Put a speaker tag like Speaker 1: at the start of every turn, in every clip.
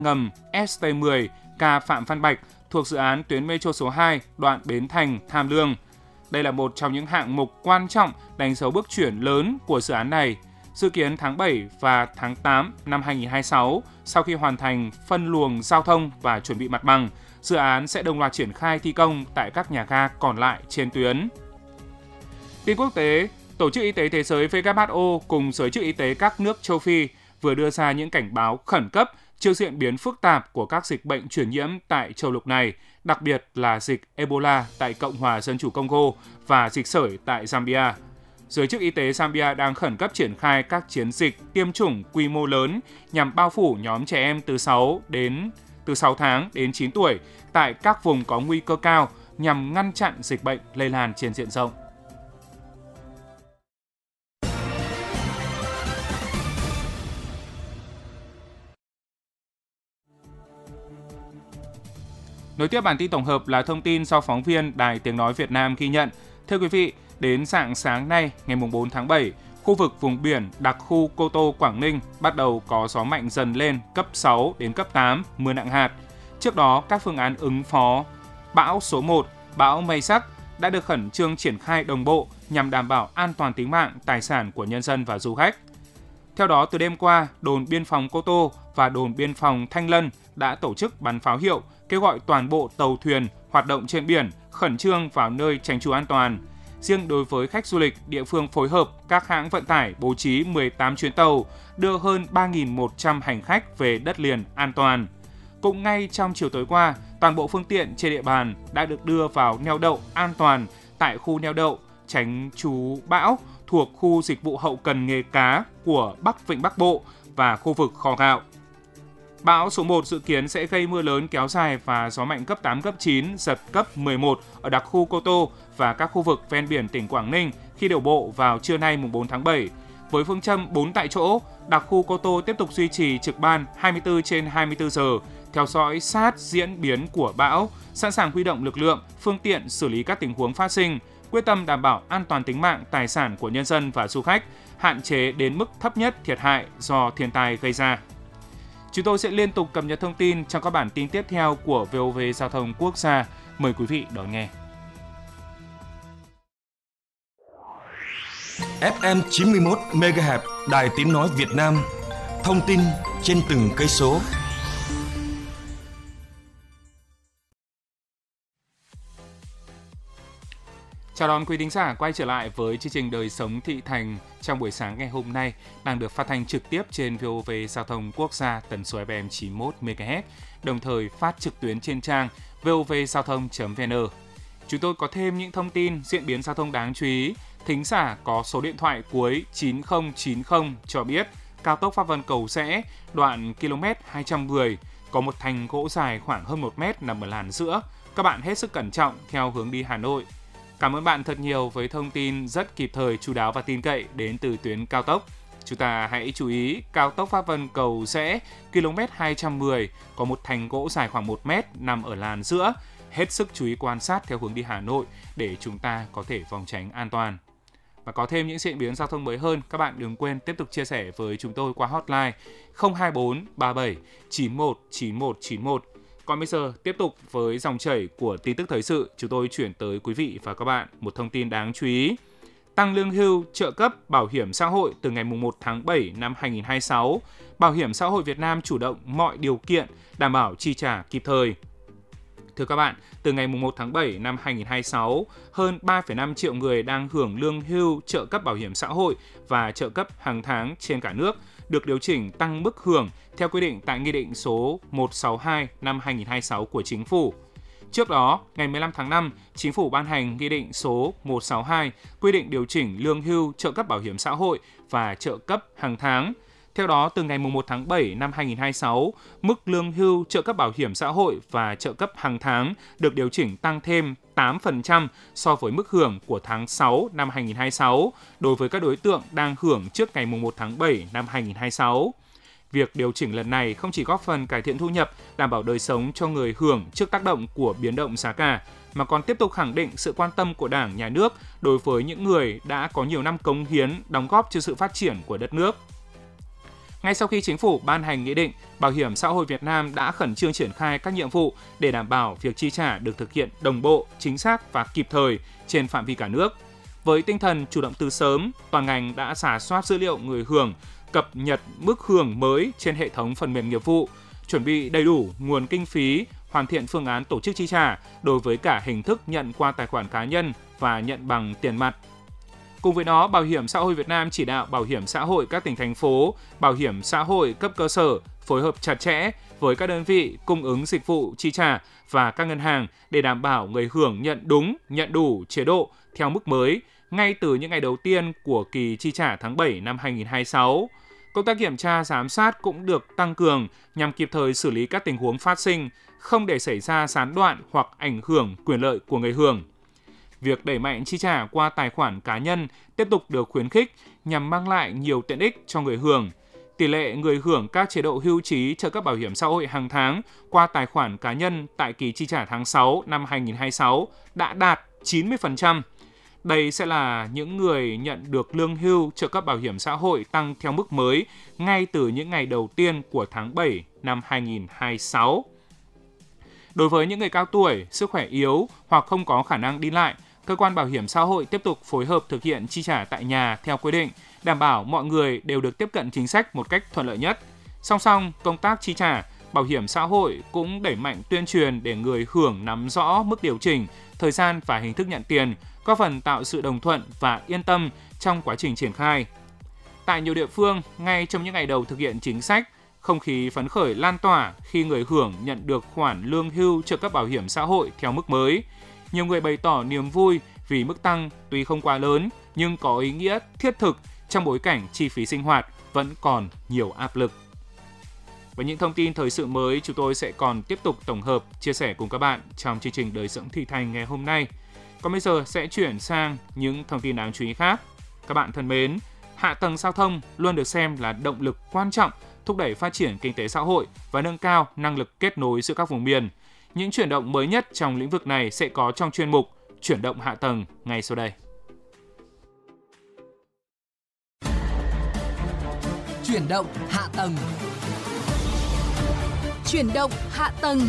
Speaker 1: ngầm ST10 ga Phạm Văn Bạch thuộc dự án tuyến metro số 2 đoạn Bến Thành - Tham Lương. Đây là một trong những hạng mục quan trọng đánh dấu bước chuyển lớn của dự án này. Dự kiến tháng 7 và tháng 8 năm 2026, sau khi hoàn thành phân luồng giao thông và chuẩn bị mặt bằng, dự án sẽ đồng loạt triển khai thi công tại các nhà ga còn lại trên tuyến. Tin quốc tế, Tổ chức Y tế Thế giới WHO cùng giới chức y tế các nước châu Phi vừa đưa ra những cảnh báo khẩn cấp trước diễn biến phức tạp của các dịch bệnh truyền nhiễm tại châu lục này, đặc biệt là dịch Ebola tại Cộng hòa Dân chủ Congo và dịch sởi tại Zambia. Giới chức y tế Zambia đang khẩn cấp triển khai các chiến dịch tiêm chủng quy mô lớn nhằm bao phủ nhóm trẻ em từ 6 tháng đến 9 tuổi tại các vùng có nguy cơ cao nhằm ngăn chặn dịch bệnh lây lan trên diện rộng. Nối tiếp bản tin tổng hợp là thông tin do phóng viên Đài Tiếng Nói Việt Nam ghi nhận. Thưa quý vị, đến rạng sáng nay, ngày 4 tháng 7, khu vực vùng biển đặc khu Cô Tô, Quảng Ninh bắt đầu có gió mạnh dần lên cấp 6 đến cấp 8, mưa nặng hạt. Trước đó, các phương án ứng phó bão số 1, bão Mây Sắc đã được khẩn trương triển khai đồng bộ nhằm đảm bảo an toàn tính mạng, tài sản của nhân dân và du khách. Theo đó, từ đêm qua, đồn biên phòng Cô Tô và đồn biên phòng Thanh Lân đã tổ chức bắn pháo hiệu, kêu gọi toàn bộ tàu thuyền hoạt động trên biển khẩn trương vào nơi tránh trú an toàn. Riêng đối với khách du lịch, địa phương phối hợp các hãng vận tải bố trí 18 chuyến tàu, đưa hơn 3.100 hành khách về đất liền an toàn. Cũng ngay trong chiều tối qua, toàn bộ phương tiện trên địa bàn đã được đưa vào neo đậu an toàn tại khu neo đậu tránh trú bão thuộc khu dịch vụ hậu cần nghề cá của Bắc Vịnh Bắc Bộ và khu vực kho gạo. Bão số 1 dự kiến sẽ gây mưa lớn kéo dài và gió mạnh cấp 8, cấp 9, giật cấp 11 ở đặc khu Cô Tô và các khu vực ven biển tỉnh Quảng Ninh khi đổ bộ vào trưa nay 4 tháng 7. Với phương châm 4 tại chỗ, đặc khu Cô Tô tiếp tục duy trì trực ban 24/24 giờ, theo dõi sát diễn biến của bão, sẵn sàng huy động lực lượng, phương tiện xử lý các tình huống phát sinh, quyết tâm đảm bảo an toàn tính mạng, tài sản của nhân dân và du khách, hạn chế đến mức thấp nhất thiệt hại do thiên tai gây ra. Chúng tôi sẽ liên tục cập nhật thông tin trong các bản tin tiếp theo của VOV Giao thông Quốc gia. Mời quý vị đón nghe.
Speaker 2: FM 91 MHz Đài Tiếng Nói Việt Nam. Thông tin trên từng cây số.
Speaker 1: Chào đón quý thính giả quay trở lại với chương trình Đời sống thị thành trong buổi sáng ngày hôm nay đang được phát thanh trực tiếp trên VOV Giao thông Quốc gia tần số FM 91 MHz, đồng thời phát trực tuyến trên trang vovgiao thông.vn. Chúng tôi có thêm những thông tin diễn biến giao thông đáng chú ý. Thính giả có số điện thoại cuối 9090 cho biết cao tốc Pháp Vân Cầu Giẽ đoạn km 210 có một thành gỗ dài khoảng hơn 1 mét nằm ở làn giữa. Các bạn hết sức cẩn trọng theo hướng đi Hà Nội. Cảm ơn bạn thật nhiều với thông tin rất kịp thời, chu đáo và tin cậy đến từ tuyến cao tốc. Chúng ta hãy chú ý cao tốc Pháp Vân Cầu Giẽ km 210 có một thành gỗ dài khoảng 1 mét nằm ở làn giữa. Hết sức chú ý quan sát theo hướng đi Hà Nội để chúng ta có thể phòng tránh an toàn. Và có thêm những diễn biến giao thông mới hơn, các bạn đừng quên tiếp tục chia sẻ với chúng tôi qua hotline 024 37 91 91 91. Còn bây giờ, tiếp tục với dòng chảy của tin tức thời sự, chúng tôi chuyển tới quý vị và các bạn một thông tin đáng chú ý. Tăng lương hưu, trợ cấp, bảo hiểm xã hội từ ngày 1 tháng 7 năm 2026, Bảo hiểm xã hội Việt Nam chủ động mọi điều kiện đảm bảo chi trả kịp thời. Thưa các bạn, từ ngày 1 tháng 7 năm 2026, hơn 3,5 triệu người đang hưởng lương hưu, trợ cấp bảo hiểm xã hội và trợ cấp hàng tháng trên cả nước được điều chỉnh tăng mức hưởng theo quy định tại Nghị định số 162 năm 2026 của Chính phủ. Trước đó, ngày 15 tháng 5, Chính phủ ban hành Nghị định số 162 quy định điều chỉnh lương hưu, trợ cấp bảo hiểm xã hội và trợ cấp hàng tháng. Theo đó, từ ngày 1 tháng 7 năm 2026, mức lương hưu, trợ cấp bảo hiểm xã hội và trợ cấp hàng tháng được điều chỉnh tăng thêm 8% so với mức hưởng của tháng 6 năm 2026 đối với các đối tượng đang hưởng trước ngày 1 tháng 7 năm 2026. Việc điều chỉnh lần này không chỉ góp phần cải thiện thu nhập, đảm bảo đời sống cho người hưởng trước tác động của biến động giá cả, mà còn tiếp tục khẳng định sự quan tâm của Đảng, Nhà nước đối với những người đã có nhiều năm cống hiến, đóng góp cho sự phát triển của đất nước. Ngay sau khi chính phủ ban hành nghị định, Bảo hiểm xã hội Việt Nam đã khẩn trương triển khai các nhiệm vụ để đảm bảo việc chi trả được thực hiện đồng bộ, chính xác và kịp thời trên phạm vi cả nước. Với tinh thần chủ động từ sớm, toàn ngành đã rà soát dữ liệu người hưởng, cập nhật mức hưởng mới trên hệ thống phần mềm nghiệp vụ, chuẩn bị đầy đủ nguồn kinh phí, hoàn thiện phương án tổ chức chi trả đối với cả hình thức nhận qua tài khoản cá nhân và nhận bằng tiền mặt. Cùng với đó, Bảo hiểm xã hội Việt Nam chỉ đạo Bảo hiểm xã hội các tỉnh, thành phố, Bảo hiểm xã hội cấp cơ sở phối hợp chặt chẽ với các đơn vị cung ứng dịch vụ chi trả và các ngân hàng để đảm bảo người hưởng nhận đúng, nhận đủ chế độ theo mức mới ngay từ những ngày đầu tiên của kỳ chi trả tháng 7 năm 2026. Công tác kiểm tra, giám sát cũng được tăng cường nhằm kịp thời xử lý các tình huống phát sinh, không để xảy ra gián đoạn hoặc ảnh hưởng quyền lợi của người hưởng. Việc đẩy mạnh chi trả qua tài khoản cá nhân tiếp tục được khuyến khích nhằm mang lại nhiều tiện ích cho người hưởng. Tỷ lệ người hưởng các chế độ hưu trí, trợ cấp bảo hiểm xã hội hàng tháng qua tài khoản cá nhân tại kỳ chi trả tháng 6 năm 2026 đã đạt 90%. Đây sẽ là những người nhận được lương hưu, trợ cấp bảo hiểm xã hội tăng theo mức mới ngay từ những ngày đầu tiên của tháng 7 năm 2026. Đối với những người cao tuổi, sức khỏe yếu hoặc không có khả năng đi lại, cơ quan bảo hiểm xã hội tiếp tục phối hợp thực hiện chi trả tại nhà theo quy định, đảm bảo mọi người đều được tiếp cận chính sách một cách thuận lợi nhất. Song song công tác chi trả, Bảo hiểm xã hội cũng đẩy mạnh tuyên truyền để người hưởng nắm rõ mức điều chỉnh, thời gian và hình thức nhận tiền, góp phần tạo sự đồng thuận và yên tâm trong quá trình triển khai. Tại nhiều địa phương, ngay trong những ngày đầu thực hiện chính sách, không khí phấn khởi lan tỏa khi người hưởng nhận được khoản lương hưu, trợ cấp bảo hiểm xã hội theo mức mới. Nhiều người bày tỏ niềm vui vì mức tăng tuy không quá lớn nhưng có ý nghĩa thiết thực trong bối cảnh chi phí sinh hoạt vẫn còn nhiều áp lực. Với những thông tin thời sự mới, chúng tôi sẽ còn tiếp tục tổng hợp, chia sẻ cùng các bạn trong chương trình Đời sống Thị Thành ngày hôm nay. Còn bây giờ sẽ chuyển sang những thông tin đáng chú ý khác. Các bạn thân mến, hạ tầng giao thông luôn được xem là động lực quan trọng thúc đẩy phát triển kinh tế xã hội và nâng cao năng lực kết nối giữa các vùng miền. Những chuyển động mới nhất trong lĩnh vực này sẽ có trong chuyên mục Chuyển động hạ tầng ngay sau đây.
Speaker 3: Chuyển động hạ tầng.
Speaker 4: Chuyển động hạ tầng.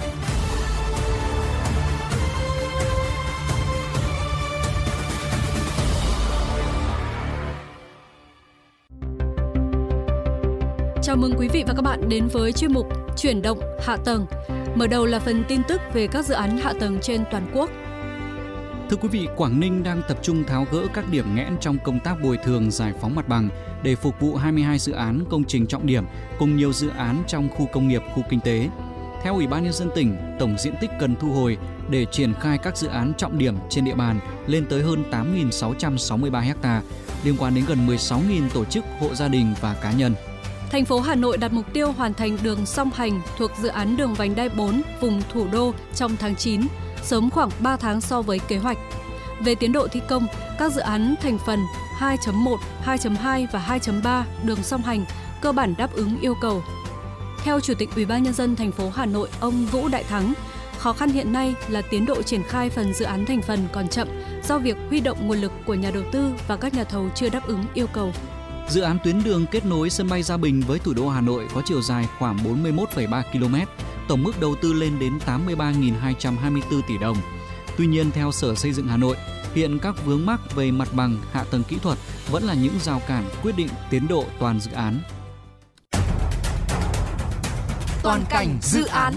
Speaker 4: Chào mừng quý vị và các bạn đến với chuyên mục Chuyển động hạ tầng. Mở đầu là phần tin tức về các dự án hạ tầng trên toàn quốc.
Speaker 5: Thưa quý vị, Quảng Ninh đang tập trung tháo gỡ các điểm nghẽn trong công tác bồi thường giải phóng mặt bằng để phục vụ 22 dự án công trình trọng điểm cùng nhiều dự án trong khu công nghiệp, khu kinh tế. Theo Ủy ban Nhân dân tỉnh, tổng diện tích cần thu hồi để triển khai các dự án trọng điểm trên địa bàn lên tới hơn 8.663 ha, liên quan đến gần 16.000 tổ chức, hộ gia đình và cá nhân.
Speaker 4: Thành phố Hà Nội đặt mục tiêu hoàn thành đường song hành thuộc dự án đường vành đai 4 vùng thủ đô trong tháng 9, sớm khoảng 3 tháng so với kế hoạch. Về tiến độ thi công, các dự án thành phần 2.1, 2.2 và 2.3 đường song hành cơ bản đáp ứng yêu cầu. Theo Chủ tịch Ủy ban Nhân dân thành phố Hà Nội, ông Vũ Đại Thắng, khó khăn hiện nay là tiến độ triển khai phần dự án thành phần còn chậm do việc huy động nguồn lực của nhà đầu tư và các nhà thầu chưa đáp ứng yêu cầu.
Speaker 5: Dự án tuyến đường kết nối sân bay Gia Bình với thủ đô Hà Nội có chiều dài khoảng 41,3 km, tổng mức đầu tư lên đến 83.224 tỷ đồng. Tuy nhiên, theo Sở Xây dựng Hà Nội, hiện các vướng mắc về mặt bằng, hạ tầng kỹ thuật vẫn là những rào cản quyết định tiến độ toàn dự án.
Speaker 3: Toàn cảnh dự án.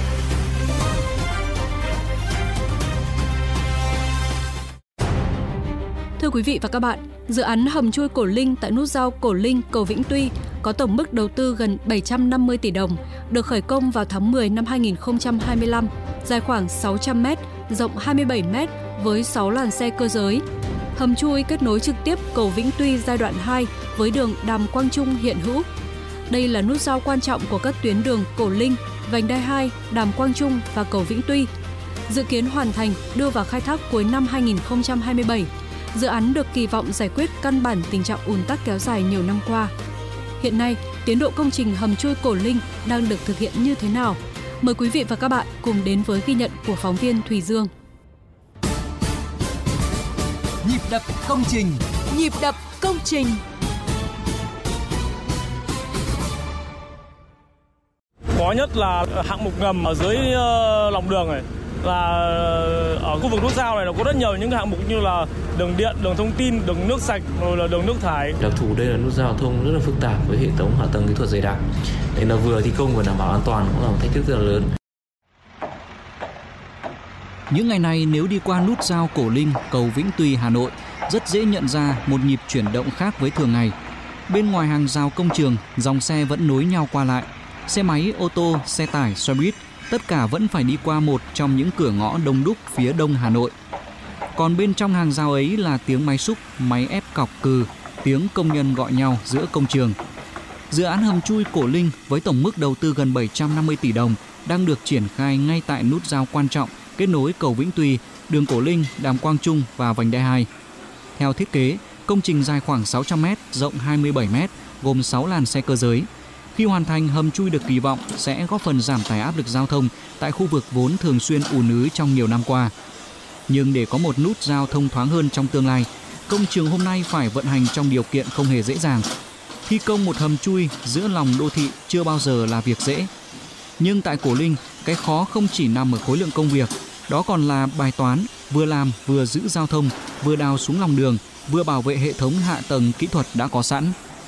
Speaker 4: Thưa quý vị và các bạn, dự án hầm chui Cổ Linh tại nút giao Cổ Linh, cầu Vĩnh Tuy có tổng mức đầu tư gần 750 tỷ đồng, được khởi công vào tháng 10 năm 2025, dài khoảng 600 m, rộng 27 m với 6 làn xe cơ giới. Hầm chui kết nối trực tiếp cầu Vĩnh Tuy giai đoạn 2 với đường Đàm Quang Trung hiện hữu. Đây là nút giao quan trọng của các tuyến đường Cổ Linh, vành đai 2, Đàm Quang Trung và cầu Vĩnh Tuy. Dự kiến hoàn thành đưa vào khai thác cuối năm 2027. Dự án được kỳ vọng giải quyết căn bản tình trạng ùn tắc kéo dài nhiều năm qua. Hiện nay, tiến độ công trình hầm chui Cổ Linh đang được thực hiện như thế nào? Mời quý vị và các bạn cùng đến với ghi nhận của phóng viên Thùy Dương.
Speaker 3: Nhịp đập công trình.
Speaker 4: Nhịp đập công trình.
Speaker 6: nhất là hạng mục ngầm ở dưới lòng đường này, là ở khu vực nút giao này nó có rất nhiều những hạng mục như là đường điện, đường thông tin, đường nước sạch, rồi là đường nước thải.
Speaker 7: Đặc thù đây là nút giao thông rất là phức tạp với hệ thống hạ tầng kỹ thuật dày đặc, nên là vừa thi công vừa đảm bảo an toàn cũng là một thách thức rất là lớn.
Speaker 5: Những ngày này nếu đi qua nút giao Cổ Linh, cầu Vĩnh Tuy, Hà Nội, rất dễ nhận ra một nhịp chuyển động khác với thường ngày. Bên ngoài hàng rào công trường, dòng xe vẫn nối nhau qua lại. Xe máy, ô tô, xe tải, xe buýt, tất cả vẫn phải đi qua một trong những cửa ngõ đông đúc phía đông Hà Nội. Còn bên trong hàng rào ấy là tiếng máy xúc, máy ép cọc cừ, tiếng công nhân gọi nhau giữa công trường. Dự án hầm chui Cổ Linh với tổng mức đầu tư gần 750 tỷ đồng đang được triển khai ngay tại nút giao quan trọng kết nối cầu Vĩnh Tuy, đường Cổ Linh, Đàm Quang Trung và vành đai 2. Theo thiết kế, công trình dài khoảng 600 m, rộng 27 m, gồm 6 làn xe cơ giới. Khi hoàn thành, hầm chui được kỳ vọng sẽ góp phần giảm tải áp lực giao thông tại khu vực vốn thường xuyên ùn ứ trong nhiều năm qua. Nhưng để có một nút giao thông thoáng hơn trong tương lai, công trường hôm nay phải vận hành trong điều kiện không hề dễ dàng. Thi công một hầm chui giữa lòng đô thị chưa bao giờ là việc dễ. Nhưng tại Cổ Linh, cái khó không chỉ nằm ở khối lượng công việc, đó còn là bài toán vừa làm vừa giữ giao thông, vừa đào xuống lòng đường, vừa bảo vệ hệ thống hạ tầng kỹ thuật đã có sẵn.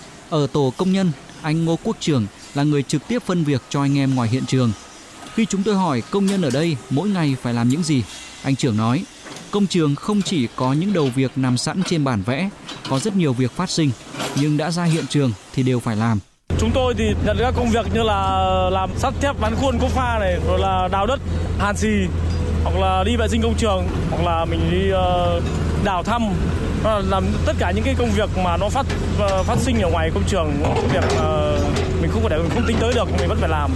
Speaker 5: Ở tổ công nhân, anh Ngô Quốc Trưởng là người trực tiếp phân việc cho anh em ngoài hiện trường. Khi chúng tôi hỏi công nhân ở đây mỗi ngày phải làm những gì, anh Trưởng nói, công trường không chỉ có những đầu việc nằm sẵn trên bản vẽ, có rất nhiều việc phát sinh, nhưng đã ra hiện trường thì đều phải làm.
Speaker 6: Chúng tôi thì nhận các công việc như là làm sắt thép ván khuôn cốt pha này, rồi là đào đất, hàn xì, hoặc là đi vệ sinh công trường, hoặc là mình đi đào thăm, làm tất cả những cái công việc mà nó phát sinh ở ngoài công trường, công việc mình không tính tới được, mình vẫn phải làm.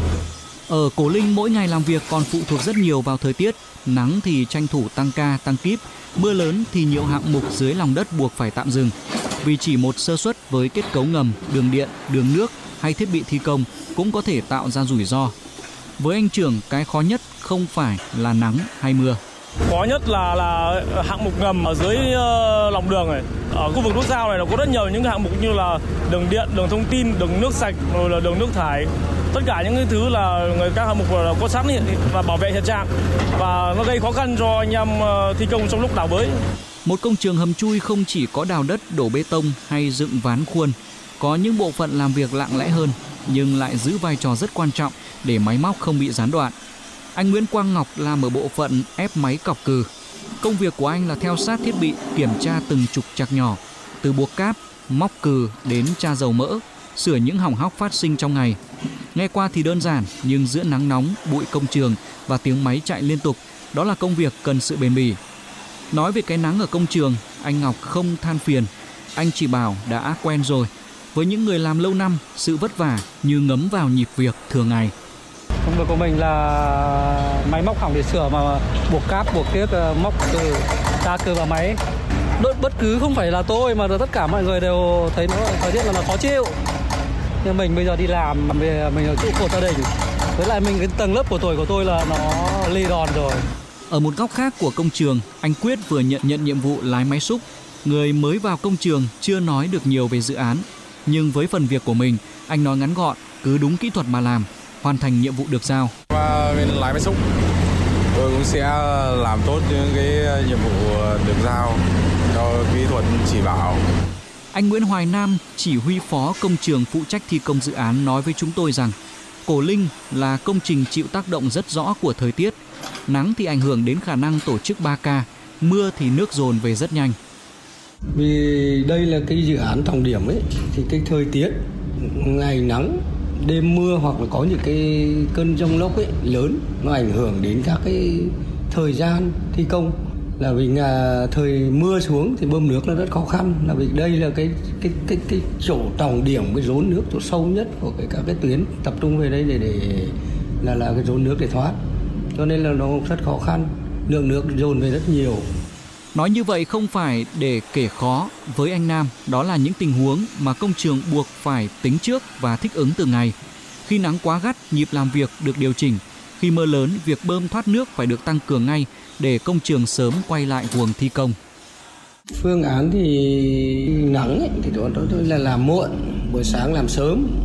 Speaker 5: Ở Cổ Linh mỗi ngày làm việc còn phụ thuộc rất nhiều vào thời tiết, nắng thì tranh thủ tăng ca, tăng kíp, mưa lớn thì nhiều hạng mục dưới lòng đất buộc phải tạm dừng. Vì chỉ một sơ suất với kết cấu ngầm, đường điện, đường nước hay thiết bị thi công cũng có thể tạo ra rủi ro. Với anh Trưởng, cái khó nhất không phải là nắng hay mưa.
Speaker 6: Khó nhất là hạng mục ngầm ở dưới lòng đường này. Ở khu vực nút giao này nó có rất nhiều những hạng mục như là đường điện, đường thông tin, đường nước sạch, rồi là đường nước thải. Tất cả những cái thứ là các hạng mục có sẵn và bảo vệ hiện trạng, và nó gây khó khăn cho anh em thi công trong lúc đào bới.
Speaker 5: Một công trường hầm chui không chỉ có đào đất, đổ bê tông hay dựng ván khuôn, có những bộ phận làm việc lặng lẽ hơn nhưng lại giữ vai trò rất quan trọng để máy móc không bị gián đoạn. Anh Nguyễn Quang Ngọc làm ở bộ phận ép máy cọc cừ. Công việc của anh là theo sát thiết bị, kiểm tra từng trục trặc nhỏ, từ buộc cáp, móc cừ đến tra dầu mỡ, sửa những hỏng hóc phát sinh trong ngày. Nghe qua thì đơn giản, nhưng giữa nắng nóng, bụi công trường và tiếng máy chạy liên tục, đó là công việc cần sự bền bỉ. Nói về cái nắng ở công trường, anh Ngọc không than phiền, anh chỉ bảo đã quen rồi. Với những người làm lâu năm, sự vất vả như ngấm vào nhịp việc thường ngày.
Speaker 8: Công việc của mình là máy móc hỏng để sửa, mà buộc cáp, buộc tiếc, móc từ tra cừ vào máy. Bất cứ không phải là tôi mà tất cả mọi người đều thấy nó thời tiết là nó khó chịu. Nhưng mình bây giờ đi làm, mình ở trụ cột gia đình. Với lại mình cái tầng lớp của tuổi của tôi là nó lì đòn rồi.
Speaker 5: Ở một góc khác của công trường, anh Quyết vừa nhận nhiệm vụ lái máy xúc. Người mới vào công trường chưa nói được nhiều về dự án, nhưng với phần việc của mình, anh nói ngắn gọn, cứ đúng kỹ thuật mà làm, hoàn thành nhiệm vụ được giao.
Speaker 9: Và bên lái máy xúc, tôi cũng sẽ làm tốt những cái nhiệm vụ được giao cho kỹ thuật chỉ bảo.
Speaker 5: Anh Nguyễn Hoài Nam, chỉ huy phó công trường phụ trách thi công dự án nói với chúng tôi rằng Cổ Linh là công trình chịu tác động rất rõ của thời tiết. Nắng thì ảnh hưởng đến khả năng tổ chức 3K, mưa thì nước dồn về rất nhanh.
Speaker 10: Vì đây là cái dự án trọng điểm ấy, thì cái thời tiết ngày nắng, đêm mưa hoặc là có những cái cơn giông lốc ấy lớn, nó ảnh hưởng đến các cái thời gian thi công. Là vì thời mưa xuống thì bơm nước là rất khó khăn, là vì đây là cái chỗ trọng điểm, cái rốn nước chỗ sâu nhất của các cái tuyến tập trung về đây để là cái rốn nước để thoát, cho nên là nó rất khó khăn, lượng nước dồn về rất nhiều.
Speaker 5: Nói như vậy không phải để kể khó với anh Nam, đó là những tình huống mà công trường buộc phải tính trước và thích ứng từng ngày. Khi nắng quá gắt, nhịp làm việc được điều chỉnh. Khi mưa lớn, việc bơm thoát nước phải được tăng cường ngay để công trường sớm quay lại guồng thi công.
Speaker 10: Phương án thì nắng ấy, thì tôi là làm muộn, buổi sáng làm sớm,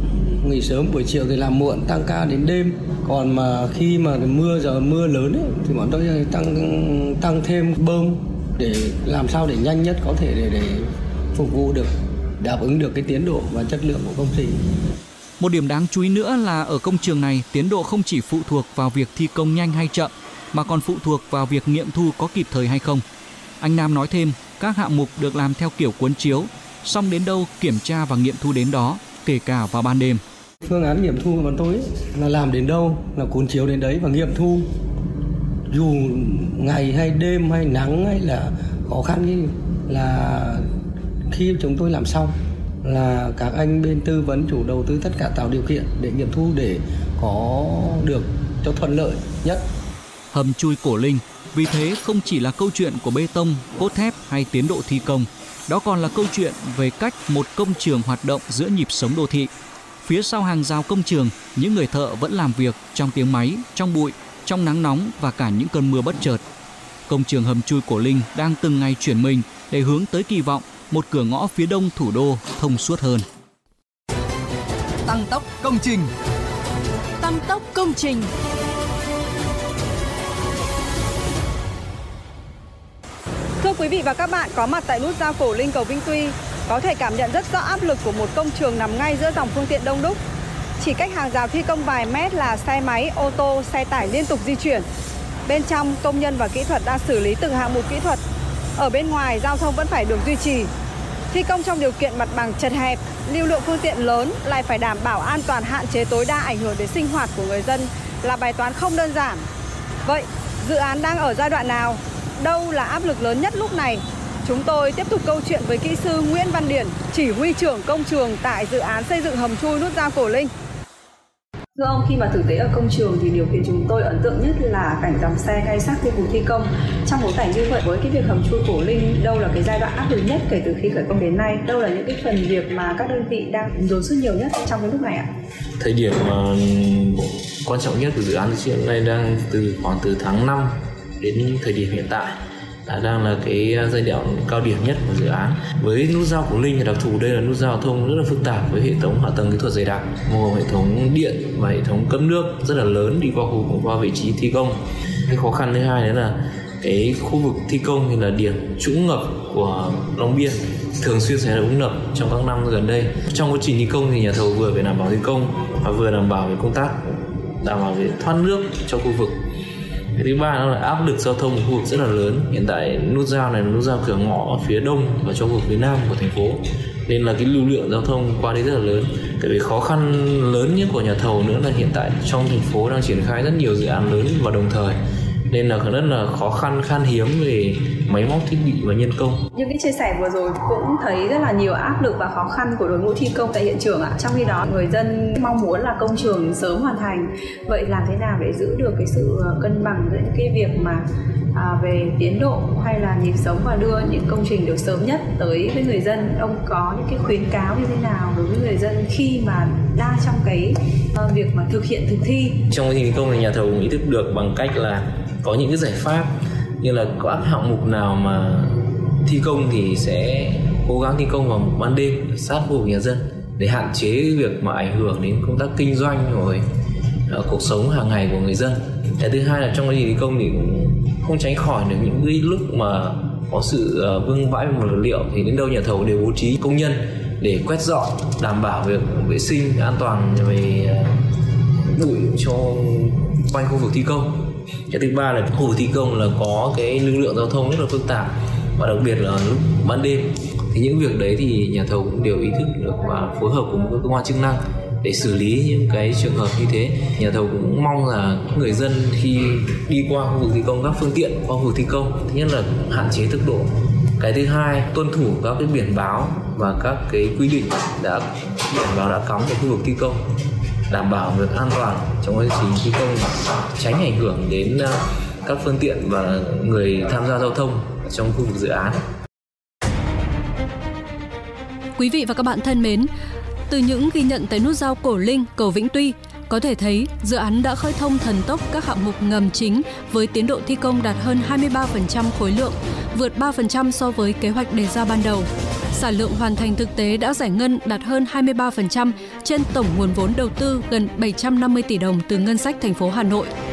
Speaker 10: nghỉ sớm, buổi chiều thì làm muộn, tăng ca đến đêm. Còn mà khi mà mưa lớn ấy, thì bọn tôi tăng thêm bơm để làm sao để nhanh nhất có thể để phục vụ được, đáp ứng được cái tiến độ và chất lượng của công trình.
Speaker 5: Một điểm đáng chú ý nữa là ở công trường này, tiến độ không chỉ phụ thuộc vào việc thi công nhanh hay chậm, mà còn phụ thuộc vào việc nghiệm thu có kịp thời hay không. Anh Nam nói thêm, các hạng mục được làm theo kiểu cuốn chiếu, xong đến đâu kiểm tra và nghiệm thu đến đó, kể cả vào ban đêm.
Speaker 10: Phương án nghiệm thu của bọn tôi là làm đến đâu là cuốn chiếu đến đấy và nghiệm thu. Dù ngày hay đêm hay nắng hay là khó khăn như là khi chúng tôi làm xong là các anh bên tư vấn, chủ đầu tư tất cả tạo điều kiện để nghiệm thu để có được cho thuận lợi nhất.
Speaker 5: Hầm chui Cổ Linh vì thế không chỉ là câu chuyện của bê tông, cốt thép hay tiến độ thi công, đó còn là câu chuyện về cách một công trường hoạt động giữa nhịp sống đô thị. Phía sau hàng rào công trường, những người thợ vẫn làm việc trong tiếng máy, trong bụi, trong nắng nóng và cả những cơn mưa bất chợt. Công trường hầm chui Cổ Linh đang từng ngày chuyển mình để hướng tới kỳ vọng một cửa ngõ phía đông thủ đô thông suốt hơn.
Speaker 3: Tăng tốc công trình.
Speaker 4: Tăng tốc công trình.
Speaker 11: Thưa quý vị và các bạn, có mặt tại nút giao Cổ Linh cầu Vĩnh Tuy, có thể cảm nhận rất rõ áp lực của một công trường nằm ngay giữa dòng phương tiện đông đúc. Chỉ cách hàng rào thi công vài mét là xe máy, ô tô, xe tải liên tục di chuyển. Bên trong, công nhân và kỹ thuật đang xử lý từng hạng mục kỹ thuật. Ở bên ngoài, giao thông vẫn phải được duy trì. Thi công trong điều kiện mặt bằng chật hẹp, lưu lượng phương tiện lớn lại phải đảm bảo an toàn, hạn chế tối đa ảnh hưởng đến sinh hoạt của người dân là bài toán không đơn giản. Vậy, dự án đang ở giai đoạn nào? Đâu là áp lực lớn nhất lúc này? Chúng tôi tiếp tục câu chuyện với kỹ sư Nguyễn Văn Điển, chỉ huy trưởng công trường tại dự án xây dựng hầm chui nút giao Cổ Linh. Thưa ông, khi mà thực tế ở công trường thì điều khiến chúng tôi ấn tượng nhất là cảnh dòng xe ngay sát khu vực thi công. Trong bối cảnh như vậy, với cái việc hầm chui Cổ Linh, đâu là cái giai đoạn áp lực nhất kể từ khi khởi công đến nay? Đâu là những cái phần việc mà các đơn vị đang dồn sức nhiều nhất trong cái lúc này ạ?
Speaker 7: Thời điểm quan trọng nhất của dự án hiện nay đang khoảng từ tháng 5 đến thời điểm hiện tại đang là cái giai đoạn cao điểm nhất của dự án. Với nút giao Cổ Linh thì đặc thù đây là nút giao thông rất là phức tạp với hệ thống hạ tầng kỹ thuật dày đặc, gồm hệ thống điện và hệ thống cấp nước rất là lớn đi qua vị trí thi công. Cái khó khăn thứ hai nữa là cái khu vực thi công thì là điểm trũng ngập của Long Biên, thường xuyên xảy ra úng ngập trong các năm gần đây. Trong quá trình thi công thì nhà thầu vừa phải đảm bảo thi công và vừa đảm bảo về công tác đảm bảo về thoát nước cho khu vực. Cái thứ ba đó là áp lực giao thông của khu vực rất là lớn. Hiện tại nút giao này là nút giao cửa ngõ phía đông và trong khu vực phía nam của thành phố, nên là cái lưu lượng giao thông qua đây rất là lớn. Cái khó khăn lớn nhất của nhà thầu nữa là hiện tại trong thành phố đang triển khai rất nhiều dự án lớn và đồng thời, nên là rất là khó khăn, khan hiếm về máy móc thiết bị và nhân công.
Speaker 11: Những cái chia sẻ vừa rồi cũng thấy rất là nhiều áp lực và khó khăn của đội ngũ thi công tại hiện trường ạ. Trong khi đó người dân mong muốn là công trường sớm hoàn thành. Vậy làm thế nào để giữ được cái sự cân bằng giữa những cái việc mà về tiến độ hay là nhịp sống và đưa những công trình được sớm nhất tới với người dân? Ông có những cái khuyến cáo như thế nào đối với người dân khi mà đang trong cái việc mà thực hiện thực thi?
Speaker 7: Trong quá trình thi công thì nhà thầu cũng ý thức được bằng cách là có những cái giải pháp như là có các hạng mục nào mà thi công thì sẽ cố gắng thi công vào một ban đêm sát khu vực nhà dân để hạn chế việc mà ảnh hưởng đến công tác kinh doanh rồi cuộc sống hàng ngày của người dân. Cái thứ hai là trong quá trình thi công thì cũng không tránh khỏi được những cái lúc mà có sự vương vãi về vật liệu thì đến đâu nhà thầu đều bố trí công nhân để quét dọn, đảm bảo việc vệ sinh an toàn về bụi cho quanh khu vực thi công. Cái thứ ba là khu vực thi công là có cái lưu lượng giao thông rất là phức tạp và đặc biệt là lúc ban đêm, thì những việc đấy thì nhà thầu cũng đều ý thức được và phối hợp cùng các cơ quan chức năng để xử lý những cái trường hợp như thế. Nhà thầu cũng mong là người dân khi đi qua khu vực thi công, các phương tiện qua khu vực thi công, thứ nhất là hạn chế tốc độ. Cái thứ hai, tuân thủ các cái biển báo và các cái quy định biển báo đã cắm ở khu vực thi công, đảm bảo việc an toàn trong quá trình thi công, tránh ảnh hưởng đến các phương tiện và người tham gia giao thông trong khu vực dự án.
Speaker 4: Quý vị và các bạn thân mến, từ những ghi nhận tại nút giao Cổ Linh, cầu Vĩnh Tuy, có thể thấy dự án đã khơi thông thần tốc các hạng mục ngầm chính với tiến độ thi công đạt hơn 23% khối lượng, vượt 3% so với kế hoạch đề ra ban đầu. Sản lượng hoàn thành thực tế đã giải ngân đạt hơn 23% trên tổng nguồn vốn đầu tư gần 750 tỷ đồng từ ngân sách thành phố Hà Nội.